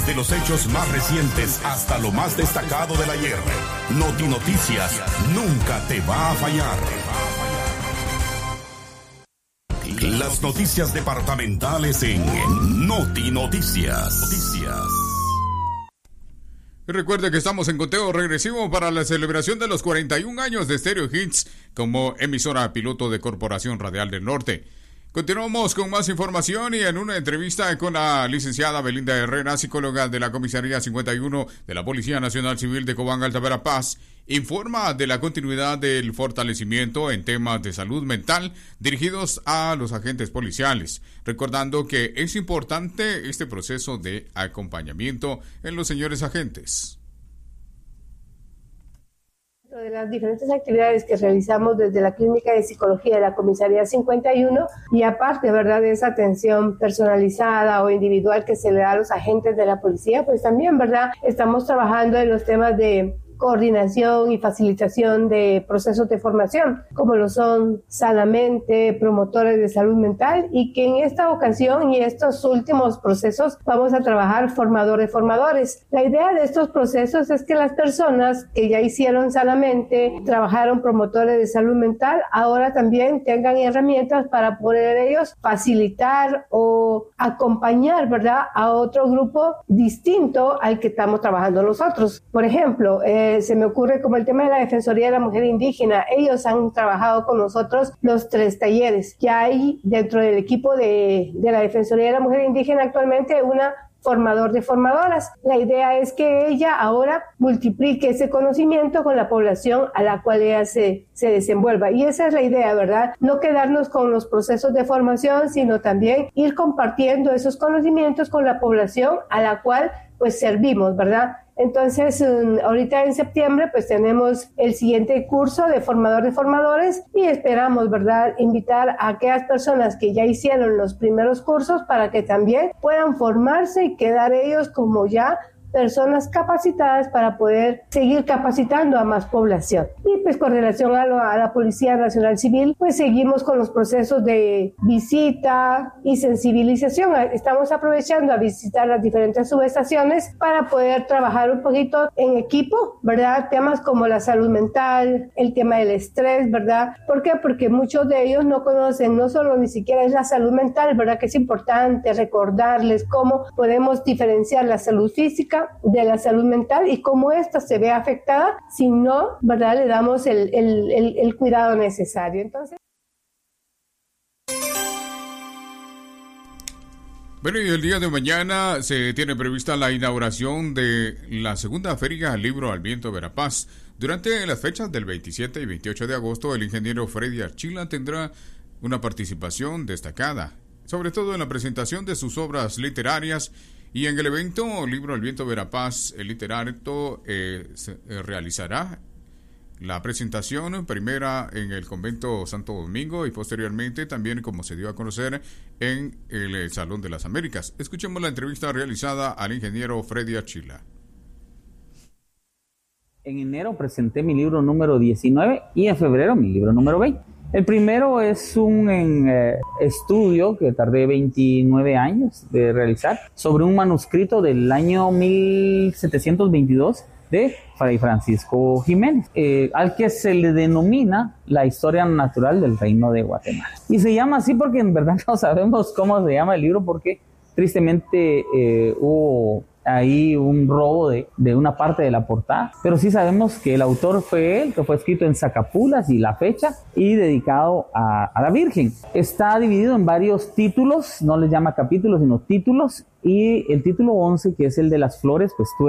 Desde los hechos más recientes hasta lo más destacado del ayer, Noti Noticias nunca te va a fallar. Las noticias departamentales en Noti Noticias. Recuerde que estamos en conteo regresivo para la celebración de los 41 años de Stereo Hits como emisora piloto de Corporación Radial del Norte. Continuamos con más información y en una entrevista con la licenciada Belinda Herrera, psicóloga de la Comisaría 51 de la Policía Nacional Civil de Cobán, Alta Verapaz, informa de la continuidad del fortalecimiento en temas de salud mental dirigidos a los agentes policiales, recordando que es importante este proceso de acompañamiento en los señores agentes. De las diferentes actividades que realizamos desde la Clínica de Psicología de la Comisaría 51 y aparte, ¿verdad?, de esa atención personalizada o individual que se le da a los agentes de la policía, pues también, ¿verdad?, estamos trabajando en los temas de coordinación y facilitación de procesos de formación, como lo son Sanamente, promotores de salud mental, y que en esta ocasión y estos últimos procesos vamos a trabajar formadores. La idea de estos procesos es que las personas que ya hicieron Sanamente, trabajaron promotores de salud mental, ahora también tengan herramientas para poder ellos facilitar o acompañar, ¿verdad?, a otro grupo distinto al que estamos trabajando nosotros. Por ejemplo, se me ocurre como el tema de la Defensoría de la Mujer Indígena. Ellos han trabajado con nosotros los 3 talleres. Ya hay dentro del equipo de la Defensoría de la Mujer Indígena actualmente una formador de formadoras. La idea es que ella ahora multiplique ese conocimiento con la población a la cual ella se desenvuelva. Y esa es la idea, ¿verdad? No quedarnos con los procesos de formación, sino también ir compartiendo esos conocimientos con la población a la cual pues servimos, ¿verdad? Entonces, ahorita en septiembre, pues tenemos el siguiente curso de formador de formadores y esperamos, ¿verdad?, invitar a aquellas personas que ya hicieron los primeros cursos para que también puedan formarse y quedar ellos como ya personas capacitadas para poder seguir capacitando a más población. Y pues con relación a la Policía Nacional Civil, pues seguimos con los procesos de visita y sensibilización. Estamos aprovechando a visitar las diferentes subestaciones para poder trabajar un poquito en equipo, ¿verdad? Temas como la salud mental, el tema del estrés, ¿verdad? ¿Por qué? Porque muchos de ellos no conocen, no solo ni siquiera es la salud mental, ¿verdad?, que es importante recordarles cómo podemos diferenciar la salud física de la salud mental y cómo esta se ve afectada si no, ¿verdad?, le damos el cuidado necesario. Entonces, bueno, y el día de mañana se tiene prevista la inauguración de la segunda Feria Libro al Viento Verapaz. Durante las fechas del 27 y 28 de agosto, el ingeniero Freddy Archila tendrá una participación destacada, sobre todo en la presentación de sus obras literarias. Y en el evento Libro al Viento Verapaz, el literato se realizará la presentación primera en el Convento Santo Domingo y posteriormente también, como se dio a conocer, en el Salón de las Américas. Escuchemos la entrevista realizada al ingeniero Freddy Archila. En enero presenté mi libro número 19 y en febrero mi libro número 20. El primero es un estudio que tardé 29 años de realizar sobre un manuscrito del año 1722 de Fray Francisco Jiménez, al que se le denomina la historia natural del Reino de Guatemala. Y se llama así porque en verdad no sabemos cómo se llama el libro, porque tristemente hubo ahí un robo de una parte de la portada, pero sí sabemos que el autor fue él, que fue escrito en Zacapulas y la fecha, y dedicado a la Virgen. Está dividido en varios títulos, no les llama capítulos sino títulos, y el título 11, que es el de las flores, pues tuve